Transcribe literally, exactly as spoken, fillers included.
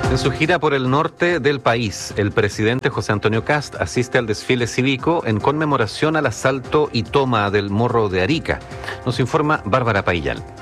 En su gira por el norte del país, el presidente José Antonio Kast asiste al desfile cívico en conmemoración al asalto y toma del Morro de Arica. Nos informa Bárbara Paillal.